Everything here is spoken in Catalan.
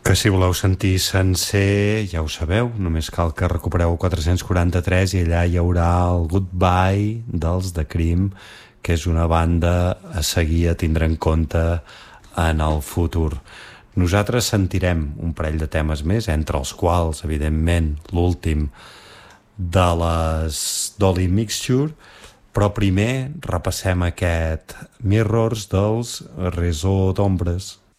que si voleu sentir sencer, ja ho sabeu, només cal que recupereu 443 i allà hi haurà el Goodbye dels The Cream, que és una banda a seguir, a tindre en compte en el futur. Nosaltres sentirem un parell de temes més, entre els quals, evidentment, l'últim de les Dolly Mixture, però primer repassem aquest Mirrors dels Réseau d'Ombres.